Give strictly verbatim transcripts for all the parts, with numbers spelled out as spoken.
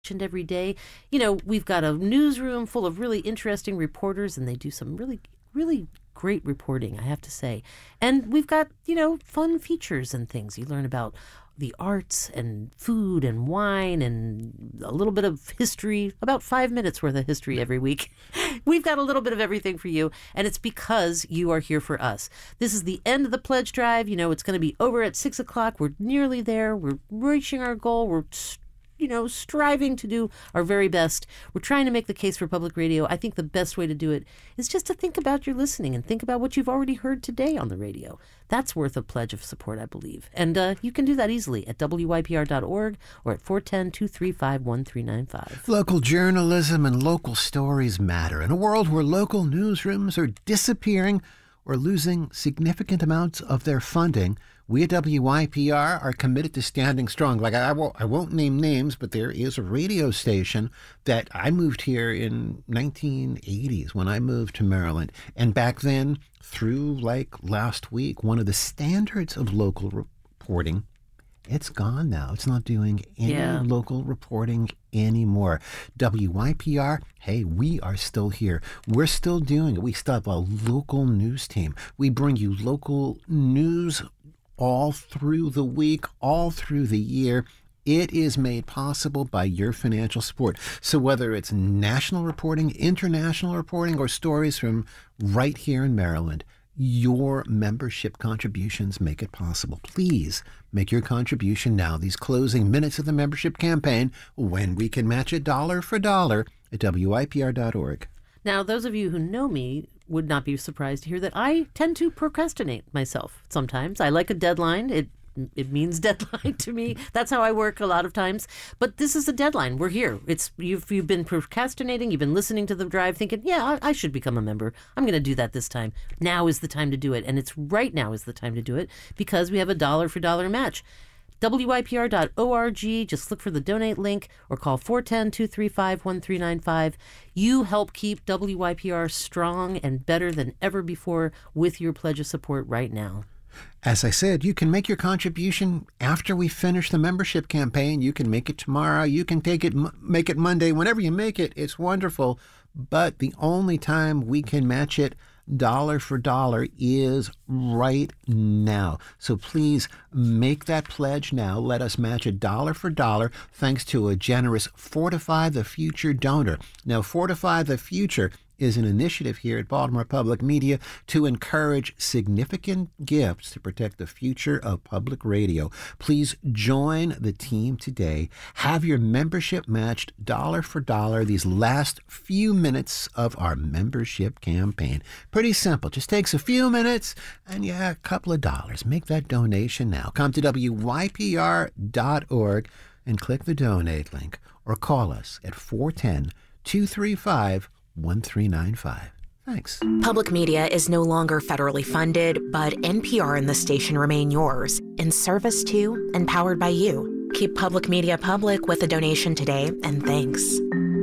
every day. You know, we've got a newsroom full of really interesting reporters, and they do some really, really great reporting, I have to say. And we've got, you know, fun features and things. You learn about the arts and food and wine and a little bit of history, about five minutes worth of history every week. We've got a little bit of everything for you, and it's because you are here for us. This is the end of the pledge drive. You know, it's going to be over at six o'clock. We're nearly there. We're reaching our goal. We're you know, striving to do our very best. We're trying to make the case for public radio. I think the best way to do it is just to think about your listening and think about what you've already heard today on the radio. That's worth a pledge of support, I believe. And uh, you can do that easily at W Y P R dot org or at four one zero, two three five, one three nine five. Local journalism and local stories matter. In a world where local newsrooms are disappearing or losing significant amounts of their funding, we at W Y P R are committed to standing strong. Like, I won't, I won't name names, but there is a radio station that I moved here in nineteen eighties when I moved to Maryland. And back then, through like last week, one of the standards of local reporting, it's gone now. It's not doing any Yeah. local reporting anymore. W Y P R, hey, we are still here. We're still doing it. We still have a local news team. We bring you local news all through the week, all through the year. It is made possible by your financial support. So whether it's national reporting, international reporting, or stories from right here in Maryland, your membership contributions make it possible. Please make your contribution now. These closing minutes of the membership campaign, when we can match it dollar for dollar at W Y P R dot org. Now, those of you who know me would not be surprised to hear that I tend to procrastinate myself sometimes. I like a deadline. It it means deadline to me. That's how I work a lot of times. But this is a deadline. We're here. It's you've you've been procrastinating. You've been listening to the drive, thinking, "Yeah, I, I should become a member. I'm going to do that this time. Now is the time to do it, and it's right now is the time to do it because we have a dollar for dollar match." W Y P R dot org. Just look for the donate link or call four one zero, two three five, one three nine five. You help keep W Y P R strong and better than ever before with your pledge of support right now. As I said, you can make your contribution after we finish the membership campaign. You can make it tomorrow. You can take it, make it Monday. Whenever you make it, it's wonderful. But the only time we can match it dollar for dollar is right now. So please make that pledge now. Let us match it dollar for dollar thanks to a generous Fortify the Future donor. Now, Fortify the Future is an initiative here at Baltimore Public Media to encourage significant gifts to protect the future of public radio. Please join the team today. Have your membership matched dollar for dollar these last few minutes of our membership campaign. Pretty simple. Just takes a few minutes and yeah, a couple of dollars. Make that donation now. Come to W Y P R dot org and click the donate link or call us at four one zero, two three five, one three nine five. Thanks. Public media is no longer federally funded, but N P R and the station remain yours, in service to and powered by you. Keep public media public with a donation today, and thanks.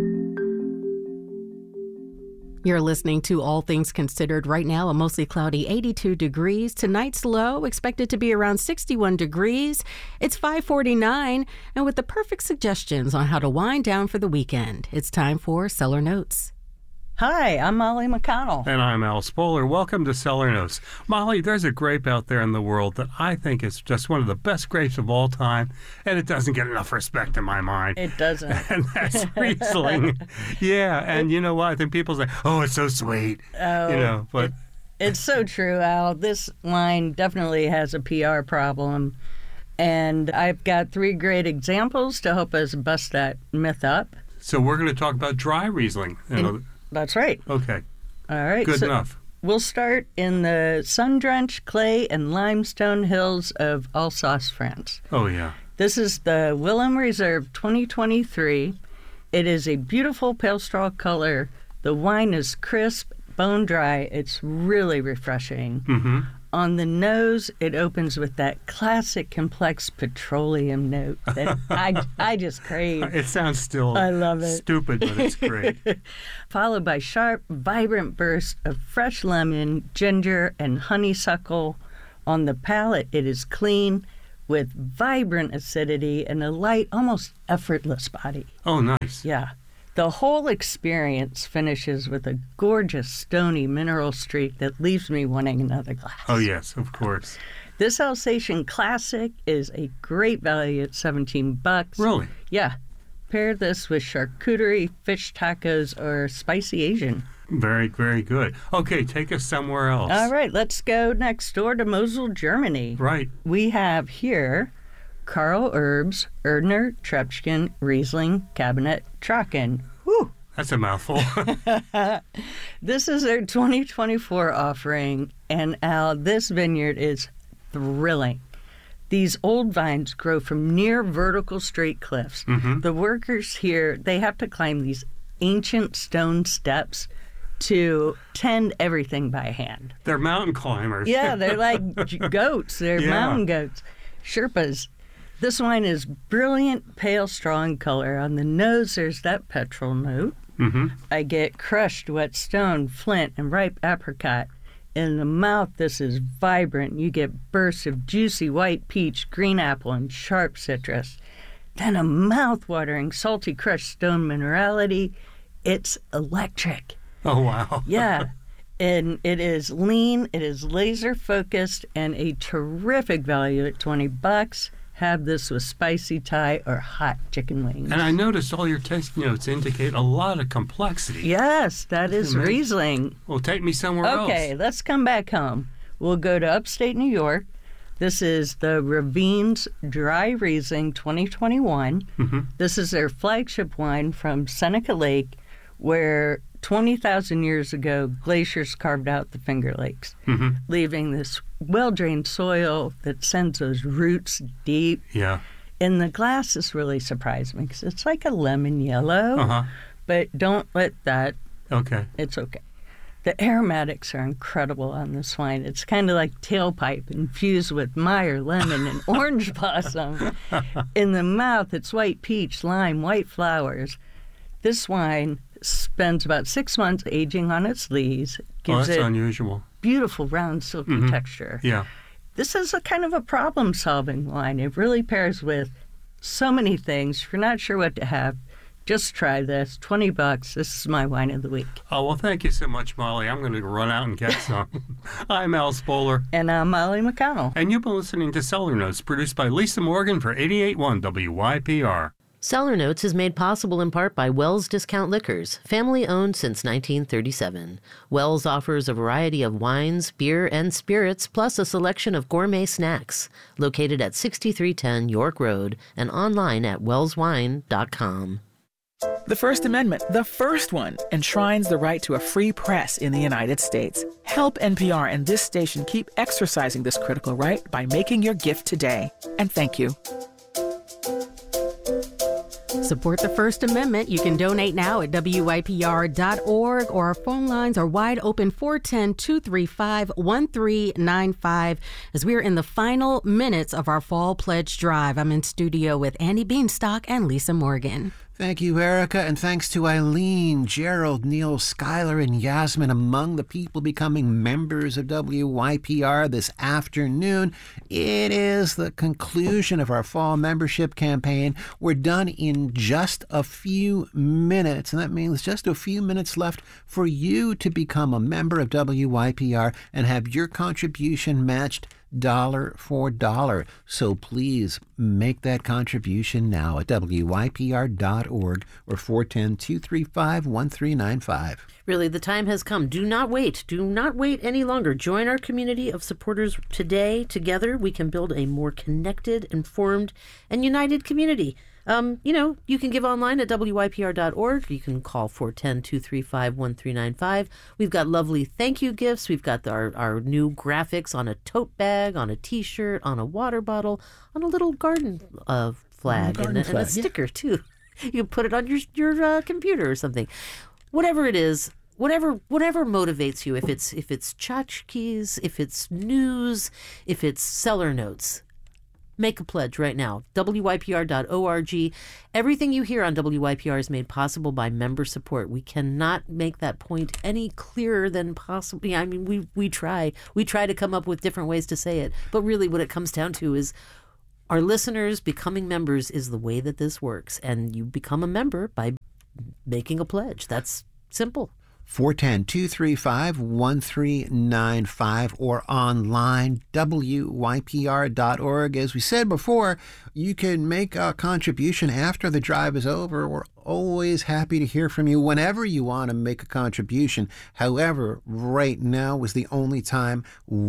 You're listening to All Things Considered. Right now, a mostly cloudy eighty-two degrees. Tonight's low expected to be around sixty-one degrees. It's five forty-nine, and with the perfect suggestions on how to wind down for the weekend, it's time for Seller Notes. Hi, I'm Molly McConnell. And I'm Al Spoler. Welcome to Seller Notes. Molly, there's a grape out there in the world that I think is just one of the best grapes of all time, and it doesn't get enough respect in my mind. It doesn't. And that's Riesling. Yeah, and you know what? I think people say, oh, it's so sweet. Oh, you know, but it, it's so true, Al. This wine definitely has a P R problem, and I've got three great examples to help us bust that myth up. So we're going to talk about dry Riesling. You know, That's right. okay. All right. Good so enough. We'll start in the sun-drenched clay and limestone hills of Alsace, France. Oh, yeah. This is the Willem Reserve twenty twenty-three. It is a beautiful pale straw color. The wine is crisp, bone dry. It's really refreshing. Mm-hmm. On the nose, it opens with that classic complex petroleum note that I, I just crave. It sounds still I love it. stupid, but it's great. Followed by sharp, vibrant bursts of fresh lemon, ginger, and honeysuckle. On the palate, it is clean, with vibrant acidity and a light, almost effortless body. Oh, nice. Yeah. The whole experience finishes with a gorgeous, stony mineral streak that leaves me wanting another glass. Oh, yes, of course. This Alsatian Classic is a great value at seventeen bucks. Really? Yeah. Pair this with charcuterie, fish tacos, or spicy Asian. Very, very good. Okay, take us somewhere else. All right, let's go next door to Mosel, Germany. Right. We have here Karl Erbs, Erdner, Treppchen, Riesling, Cabinet, Trocken. Whew. That's a mouthful. This is their twenty twenty-four offering, and Al, this vineyard is thrilling. These old vines grow from near vertical straight cliffs. Mm-hmm. The workers here, they have to climb these ancient stone steps to tend everything by hand. They're mountain climbers. Yeah, they're like g- goats. They're Yeah. mountain goats. Sherpas. This wine is brilliant, pale straw in color. On the nose, there's that petrol note. Mm-hmm. I get crushed wet stone, flint, and ripe apricot. In the mouth, this is vibrant. You get bursts of juicy white peach, green apple, and sharp citrus. Then a mouth-watering, salty crushed stone minerality. It's electric. Oh, wow. Yeah. And it is lean, it is laser focused, and a terrific value at twenty bucks. Have this with spicy Thai or hot chicken wings. And I noticed all your taste notes indicate a lot of complexity. Yes, that is amazing. Riesling. Well, take me somewhere else. Okay, let's come back home. We'll go to upstate New York. This is the Ravines Dry Riesling twenty twenty-one. Mm-hmm. This is their flagship wine from Seneca Lake, where twenty thousand years ago, glaciers carved out the Finger Lakes, Mm-hmm. leaving this well-drained soil that sends those roots deep. Yeah. And the glass has really surprised me because it's like a lemon yellow, Uh-huh. but don't let that, Okay. it's okay. The aromatics are incredible on this wine. It's kind of like tailpipe infused with Meyer, lemon, and orange blossom. In the mouth, it's white peach, lime, white flowers. This wine spends about six months aging on its lees. Well, Gives that's it unusual. beautiful, round, silky Mhm. texture. Yeah. This is a kind of a problem-solving wine. It really pairs with so many things. If you're not sure what to have, just try this. twenty bucks. This is my wine of the week. Oh, well, thank you so much, Molly. I'm going to run out and get some. I'm Al Spoler. And I'm Molly McConnell. And you've been listening to Cellar Notes, produced by Lisa Morgan for eighty-eight point one W Y P R. Cellar Notes is made possible in part by Wells Discount Liquors, family-owned since nineteen thirty-seven. Wells offers a variety of wines, beer, and spirits, plus a selection of gourmet snacks. Located at sixty-three ten York Road and online at wells wine dot com. The First Amendment, the first one, enshrines the right to a free press in the United States. Help N P R and this station keep exercising this critical right by making your gift today. And thank you. Support the First Amendment. You can donate now at W Y P R dot org, or our phone lines are wide open four one zero, two three five, one three nine five as we are in the final minutes of our Fall Pledge Drive. I'm in studio with Andy Beanstalk and Lisa Morgan. Thank you, Erica, and thanks to Eileen, Gerald, Neil, Schuyler, and Yasmin among the people becoming members of W Y P R this afternoon. It is the conclusion of our fall membership campaign. We're done in just a few minutes, and that means just a few minutes left for you to become a member of W Y P R and have your contribution matched dollar for dollar. So please make that contribution now at W Y P R dot org or four one zero, two three five, one three nine five. Really, the time has come. Do not wait. Do not wait any longer. Join our community of supporters today. Together, we can build a more connected, informed, and united community. Um, you know, you can give online at W Y P R dot org. You can call four one zero, two three five, one three nine five. We've got lovely thank you gifts. We've got our, our new graphics on a tote bag, on a T-shirt, on a water bottle, on a little garden uh, flag, garden and, a, flag, and a yeah. sticker, too. You can put it on your, your uh, computer or something. Whatever it is, whatever whatever motivates you, if it's if it's tchotchkes, if it's news, if it's cellar notes, make a pledge right now. W Y P R dot org. Everything you hear on W Y P R is made possible by member support. We cannot make that point any clearer than possible. I mean, we we try. We try to come up with different ways to say it. But really what it comes down to is our listeners becoming members is the way that this works. And you become a member by making a pledge. That's simple. four one zero, two three five, one three nine five or online, W Y P R dot org. As we said before, you can make a contribution after the drive is over. We're always happy to hear from you whenever you want to make a contribution. However, right now is the only time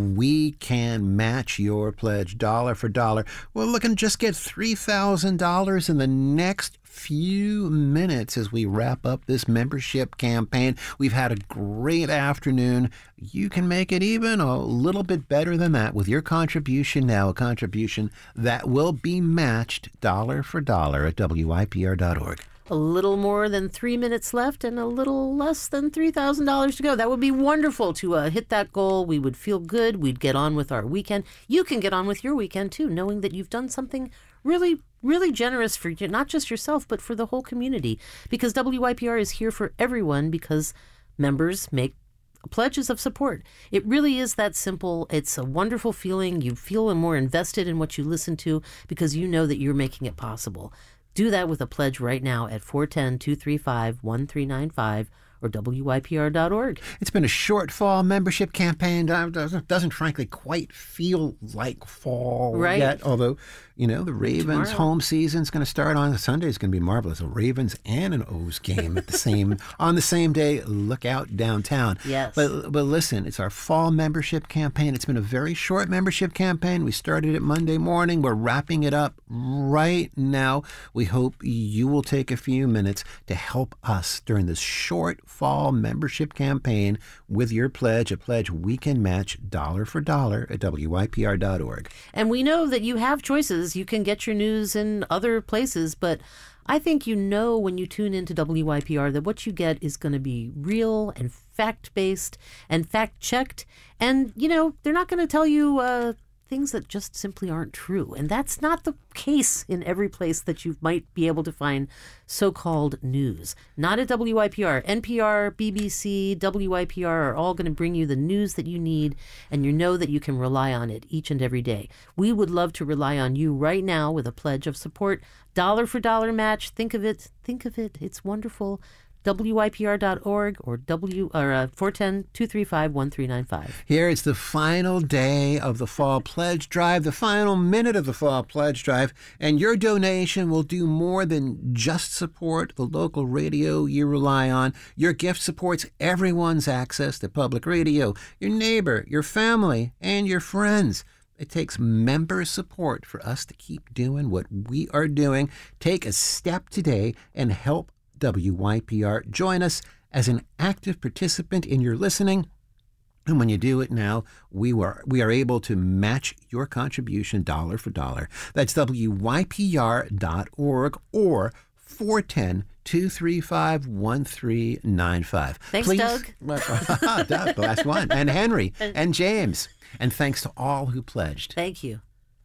we can match your pledge dollar for dollar. We're looking to just get three thousand dollars in the next few minutes as we wrap up this membership campaign. We've had a great afternoon. You can make it even a little bit better than that with your contribution now, a contribution that will be matched dollar for dollar at W Y P R dot org. A little more than three minutes left and a little less than three thousand dollars to go. That would be wonderful to uh, hit that goal. We would feel good. We'd get on with our weekend. You can get on with your weekend, too, knowing that you've done something really, really generous for you, not just yourself, but for the whole community. Because W Y P R is here for everyone because members make pledges of support. It really is that simple. It's a wonderful feeling. You feel more invested in what you listen to because you know that you're making it possible. Do that with a pledge right now at four one zero, two three five, one three nine five or W Y P R dot org. It's been a short fall membership campaign. Doesn't, doesn't frankly quite feel like fall right. yet, although, you know, the Ravens' Tomorrow. home season's going to start on Sunday. It's going to be marvelous. A Ravens and an O's game at the same on the same day. Look out downtown. Yes. But but listen, it's our fall membership campaign. It's been a very short membership campaign. We started it Monday morning. We're wrapping it up right now. We hope you will take a few minutes to help us during this short fall membership campaign with your pledge, a pledge we can match dollar for dollar at W Y P R dot org. And we know that you have choices. You can get your news in other places, but I think you know when you tune into W Y P R that what you get is going to be real and fact-based and fact-checked. And, you know, they're not going to tell you uh, things that just simply aren't true. And that's not the case in every place that you might be able to find so-called news. Not at W Y P R. N P R, B B C, W Y P R are all going to bring you the news that you need, and you know that you can rely on it each and every day. We would love to rely on you right now with a pledge of support. Dollar for dollar match. Think of it. Think of it. It's wonderful. W Y P R dot org or W or uh, four one zero, two three five, one three nine five. Here it's the final day of the Fall Pledge Drive, the final minute of the Fall Pledge Drive, and your donation will do more than just support the local radio you rely on. Your gift supports everyone's access to public radio, your neighbor, your family, and your friends. It takes member support for us to keep doing what we are doing. Take a step today and help W Y P R. Join us as an active participant in your listening. And when you do it now, we are, we are able to match your contribution dollar for dollar. That's W Y P R dot org or four one zero, two three five, one three nine five. Thanks, Please, Doug. Doug, the last one. And Henry and James. And thanks to all who pledged. Thank you.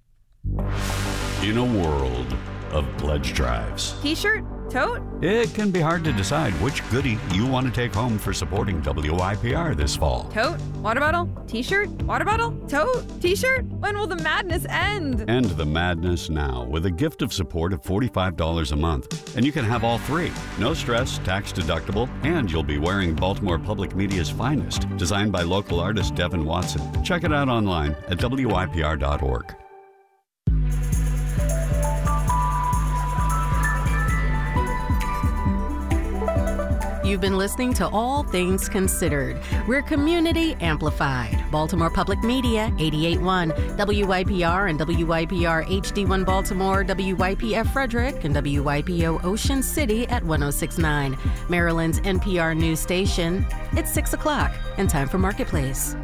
In a world of pledge drives, T-shirt? Tote? it can be hard to decide which goodie you want to take home for supporting W Y P R this fall. Tote? Water bottle? T-shirt? Water bottle? Tote? T-shirt? When will the madness end? End the madness now with a gift of support of forty-five dollars a month. And you can have all three. No stress, tax deductible, and you'll be wearing Baltimore Public Media's finest, designed by local artist Devin Watson. Check it out online at W Y P R dot org. You've been listening to All Things Considered. We're community amplified. Baltimore Public Media, eighty-eight point one, W Y P R and W Y P R H D one Baltimore, W Y P F Frederick, and W Y P O Ocean City at one oh six point nine. Maryland's N P R news station. It's six o'clock and time for Marketplace.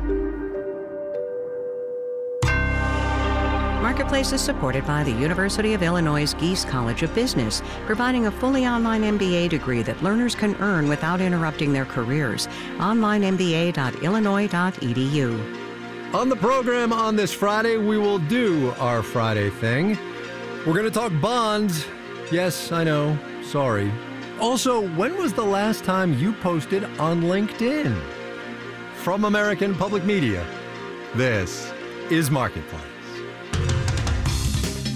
Marketplace is supported by the University of Illinois Geese College of Business, providing a fully online M B A degree that learners can earn without interrupting their careers. online m b a dot illinois dot e d u. On the program on this Friday, we will do our Friday thing. We're going to talk bonds. Yes, I know. Sorry. Also, when was the last time you posted on LinkedIn? From American Public Media, this is Marketplace.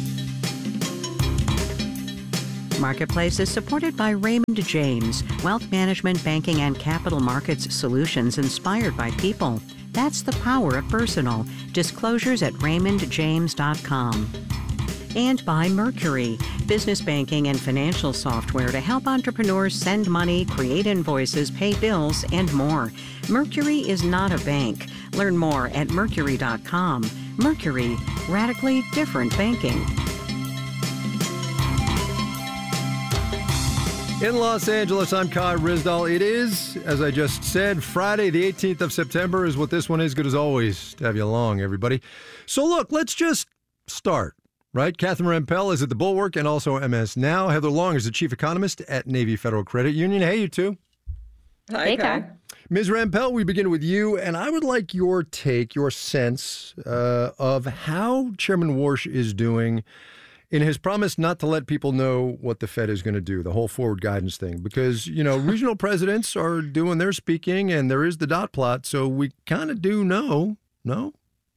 Marketplace is supported by Raymond James, wealth management, banking, and capital markets solutions inspired by people. That's the power of personal. Disclosures at raymond james dot com. And by Mercury, business banking and financial software to help entrepreneurs send money, create invoices, pay bills, and more. Mercury is not a bank. Learn more at mercury dot com. Mercury, radically different banking. In Los Angeles, I'm Kai Ryssdal. It is, as I just said, Friday, the eighteenth of September is what this one is. Good as always to have you along, everybody. So look, let's just start, right? Catherine Rampell is at the Bulwark and also M S Now. Heather Long is the chief economist at Navy Federal Credit Union. Hey, you two. Hi, hey, Kai. Miz Rampell, we begin with you, and I would like your take, your sense uh, of how Chairman Warsh is doing in his promise not to let people know what the Fed is going to do, the whole forward guidance thing, because, you know, regional presidents are doing their speaking and there is the dot plot. So we kind of do know, no?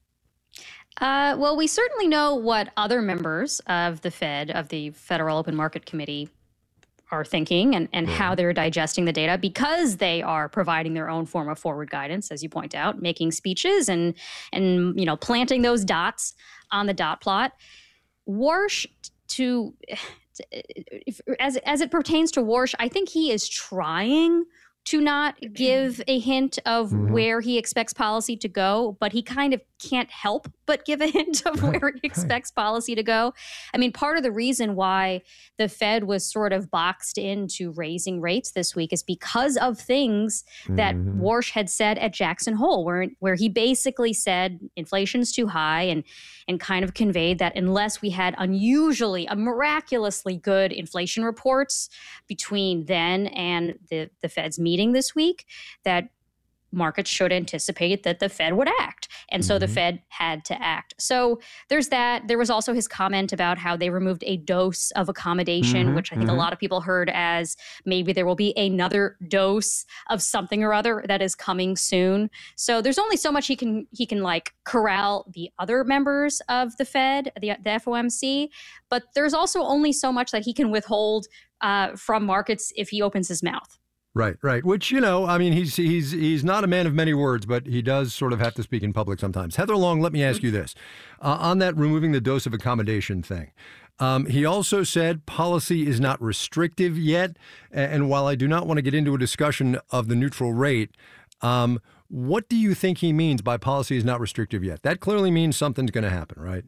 Uh, well, we certainly know what other members of the Fed, of the Federal Open Market Committee, are thinking and, and how they're digesting the data, because they are providing their own form of forward guidance, as you point out, making speeches and, and you know, planting those dots on the dot plot. Warsh, to, if, as, as it pertains to Warsh, I think he is trying to not give a hint of mm-hmm. where he expects policy to go, but he kind of can't help but give a hint of where he expects policy to go. I mean, part of the reason why the Fed was sort of boxed into raising rates this week is because of things that mm-hmm. Warsh had said at Jackson Hole, where where he basically said inflation's too high and and kind of conveyed that unless we had unusually, uh, miraculously good inflation reports between then and the, the Fed's meeting this week, that markets should anticipate that the Fed would act. And so mm-hmm. the Fed had to act. So there's that. There was also his comment about how they removed a dose of accommodation, mm-hmm. which I think mm-hmm. a lot of people heard as maybe there will be another dose of something or other that is coming soon. So there's only so much he can he can like corral the other members of the Fed, the, the F O M C, but there's also only so much that he can withhold uh, from markets if he opens his mouth. Right, right. Which, you know, I mean, he's he's he's not a man of many words, but he does sort of have to speak in public sometimes. Heather Long, let me ask you this. Uh, on that removing the dose of accommodation thing, um, he also said policy is not restrictive yet. And while I do not want to get into a discussion of the neutral rate, um, what do you think he means by policy is not restrictive yet? That clearly means something's going to happen, right?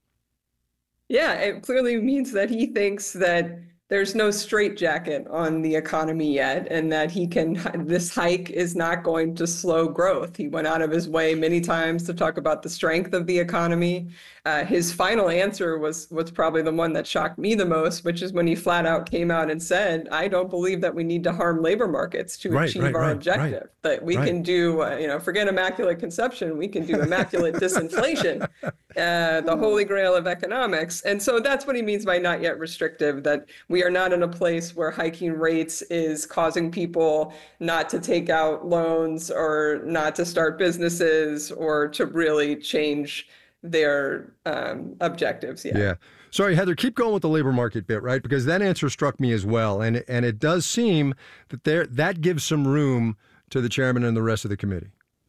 Yeah, it clearly means that he thinks that there's no straitjacket on the economy yet, and that he can, this hike is not going to slow growth. He went out of his way many times to talk about the strength of the economy. Uh, his final answer was, was probably the one that shocked me the most, which is when he flat out came out and said, I don't believe that we need to harm labor markets to right, achieve right, our right, objective. Right, that we right. can do, uh, you know, forget immaculate conception, we can do immaculate disinflation, uh, the holy grail of economics. And so that's what he means by not yet restrictive, that we are not in a place where hiking rates is causing people not to take out loans or not to start businesses or to really change their um, objectives. Yeah. Yeah. Sorry, Heather, keep going with the labor market bit, right? Because that answer struck me as well. And, and it does seem that there that gives some room to the chairman and the rest of the committee.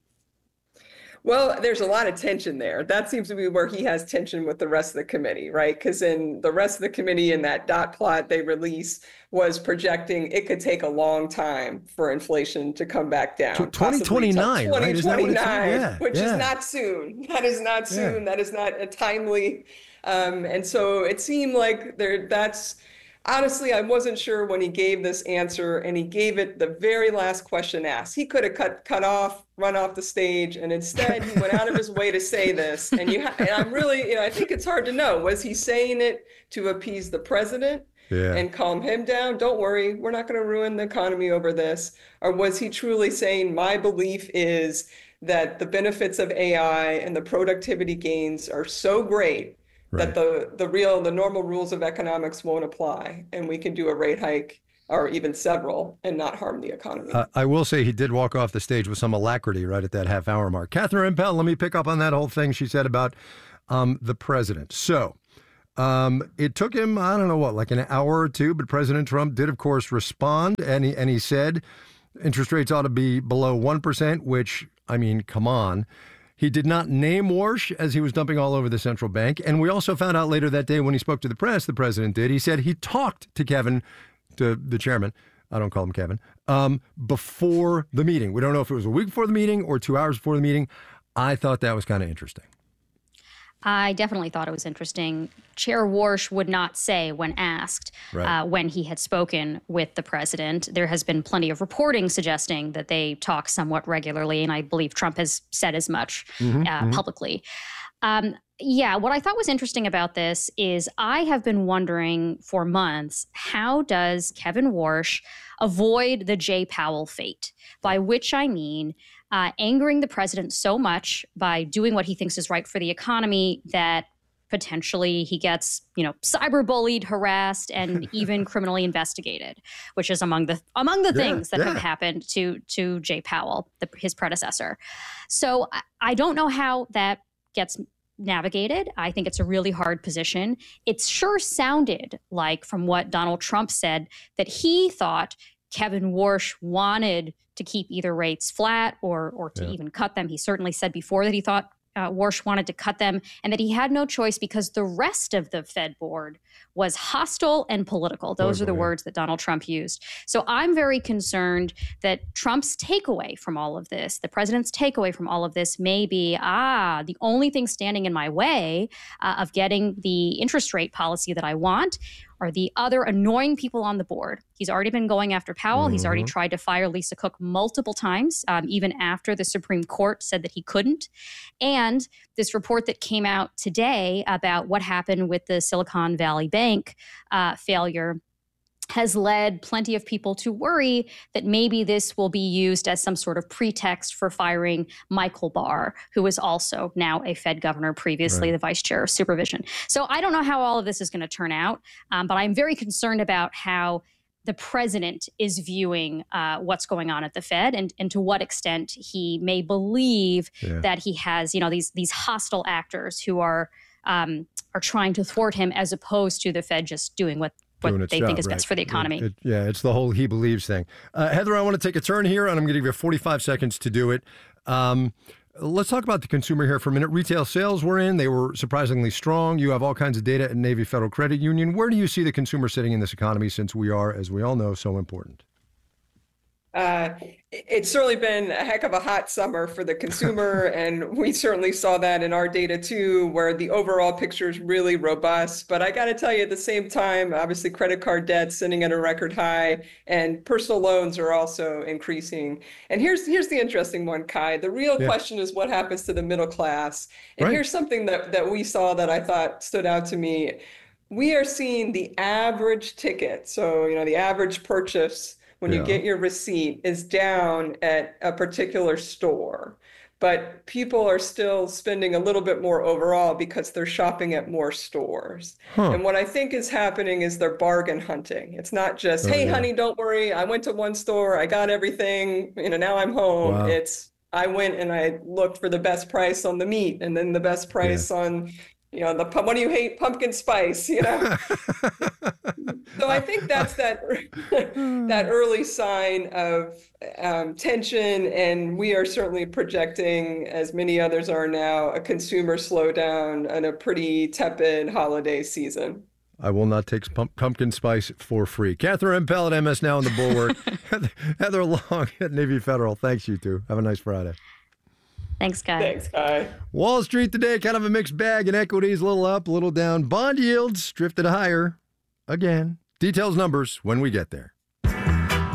Well, there's a lot of tension there. That seems to be where he has tension with the rest of the committee, right? Because in the rest of the committee, in that dot plot they released, was projecting it could take a long time for inflation to come back down. twenty twenty-nine, twenty twenty-nine, right? Yeah, which yeah. is not soon. That is not soon. Yeah. That is not a timely. Um, and so it seemed like there. That's honestly, I wasn't sure when he gave this answer, and he gave it the very last question asked. He could have cut cut off, run off the stage, and instead he went out of his way to say this. And you, ha- and I'm really, you know, I think it's hard to know. Was he saying it to appease the president? Yeah. And calm him down? Don't worry, we're not going to ruin the economy over this. Or was he truly saying, my belief is that the benefits of A I and the productivity gains are so great right. that the, the real, the normal rules of economics won't apply, and we can do a rate hike or even several and not harm the economy. Uh, I will say he did walk off the stage with some alacrity right at that half hour mark. Catherine Rampell, let me pick up on that whole thing she said about um, the president. So Um, it took him, I don't know what, like an hour or two, but President Trump did, of course, respond, and he, and he said interest rates ought to be below one percent, which, I mean, come on. He did not name Warsh as he was dumping all over the central bank. And we also found out later that day when he spoke to the press, the president did, he said he talked to Kevin, to the chairman, I don't call him Kevin, um, before the meeting. We don't know if it was a week before the meeting or two hours before the meeting. I thought that was kind of interesting. I definitely thought it was interesting. Chair Warsh would not say when asked Right. uh, when he had spoken with the president. There has been plenty of reporting suggesting that they talk somewhat regularly, and I believe Trump has said as much Mhm, uh, mhm. publicly. Um, yeah, what I thought was interesting about this is I have been wondering for months, how does Kevin Warsh avoid the Jay Powell fate? By which I mean uh, angering the president so much by doing what he thinks is right for the economy that potentially he gets, you know, cyberbullied, harassed, and even criminally investigated, which is among the among the Yeah, things that yeah. have happened to to Jay Powell, the, his predecessor. So I, I don't know how that gets navigated. I think it's a really hard position. It sure sounded like, from what Donald Trump said, that he thought Kevin Warsh wanted to keep either rates flat or or to Yeah. even cut them. He certainly said before that he thought uh, Warsh wanted to cut them and that he had no choice because the rest of the Fed board was hostile and political. Those are the Political, yeah. words that Donald Trump used. So I'm very concerned that Trump's takeaway from all of this, the president's takeaway from all of this may be, ah, the only thing standing in my way uh, of getting the interest rate policy that I want are the other annoying people on the board. He's already been going after Powell. He's already Mhm. tried to fire Lisa Cook multiple times, um, even after the Supreme Court said that he couldn't. And this report that came out today about what happened with the Silicon Valley Bank uh, failure has led plenty of people to worry that maybe this will be used as some sort of pretext for firing Michael Barr, who is also now a Fed governor, previously Right. the vice chair of supervision. So I don't know how all of this is going to turn out, um, but I'm very concerned about how the president is viewing uh, what's going on at the Fed and, and to what extent he may believe Yeah. that he has, you know, these these hostile actors who are um, are trying to thwart him, as opposed to the Fed just doing what what Doing they its think job, is best right. for the economy. It- it- yeah, it's the whole he believes thing. Uh, Heather, I want to take a turn here, and I'm going to give you forty-five seconds to do it. Um, let's talk about the consumer here for a minute. Retail sales were in. They were surprisingly strong. You have all kinds of data at Navy Federal Credit Union. Where do you see the consumer sitting in this economy, since we are, as we all know, so important? Uh, it's certainly been a heck of a hot summer for the consumer, and we certainly saw that in our data too, where the overall picture is really robust. But I got to tell you, at the same time, obviously credit card debt sitting at a record high, and personal loans are also increasing. And here's here's the interesting one, Kai. The real Yeah. question is what happens to the middle class. And Right. here's something that that we saw that I thought stood out to me. We are seeing the average ticket, so you know the average purchase when you Yeah. get your receipt is down at a particular store, but people are still spending a little bit more overall because they're shopping at more stores. Huh. And what I think is happening is they're bargain hunting. It's not just, Oh, hey, yeah. honey, don't worry, I went to one store, I got everything, you know, now I'm home. Wow. It's, I went and I looked for the best price on the meat and then the best price on, you know, the, pu- what do you hate? Pumpkin spice, you know? So I think that's that that early sign of um, tension, and we are certainly projecting, as many others are now, a consumer slowdown and a pretty tepid holiday season. I will not take pump, pumpkin spice for free. Catherine Impel at M S Now in the Bulwark. Heather, Heather Long at Navy Federal. Thanks, you two. Have a nice Friday. Thanks, Guy. Thanks, Guy. Wall Street today, kind of a mixed bag. In equities, a little up, a little down. Bond yields drifted higher again. Details, numbers when we get there.